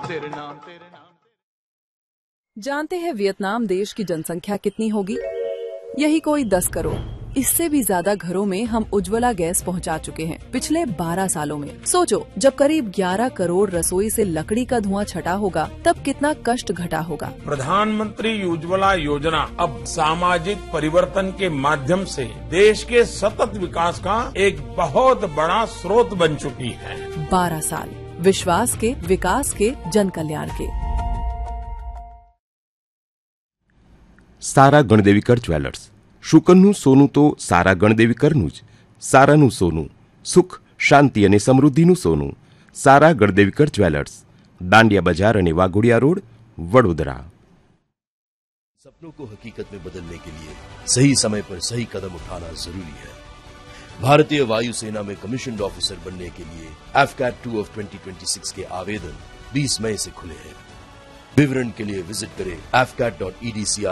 तेरे नाम तेरे नाम। जानते हैं वियतनाम देश की जनसंख्या कितनी होगी? यही कोई 10 करोड़। इससे भी ज्यादा घरों में हम उज्ज्वला गैस पहुंचा चुके हैं पिछले 12 सालों में। सोचो, जब करीब 11 करोड़ रसोई से लकड़ी का धुआं छटा होगा, तब कितना कष्ट घटा होगा। प्रधानमंत्री उज्ज्वला योजना अब सामाजिक परिवर्तन के माध्यम से देश के सतत विकास का एक बहुत बड़ा स्रोत बन चुकी है। 12 साल विश्वास के, विकास के, जन कल्याण के। સારા ગણદેવીકર જ્વેલર્સ, શુકનનું સોનું તો સારા ગણદેવીકરનું જ, સારાનું સોનું, સુખ, શાંતિ અને સમૃદ્ધિનું સોનું, સારા ગણદેવીકર જ્વેલર્સ, દાંડિયા બજાર અને વાઘોડિયા રોડ, વડોદરા। सपनों को हकीकत में बदलने के लिए सही समय पर सही कदम उठाना जरूरी है। भारतीय वायुसेना में कमीशन्ड ऑफिसर बनने के लिए AFCAT 2 of 2026 के आवेदन 20 मई से खुले हैं। विवरण के लिए विजिट करें afcat.edci